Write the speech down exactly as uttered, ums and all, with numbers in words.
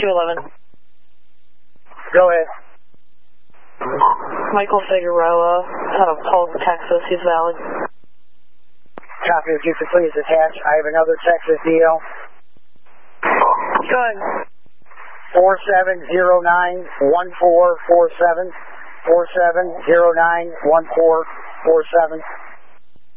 two eleven. Go ahead. Michael Figueroa, out of Colton, Texas. He's valid. Copy. If you could please attach. I have another Texas D L. Go ahead. four seven zero nine one four four seven. four seven zero nine one four four seven.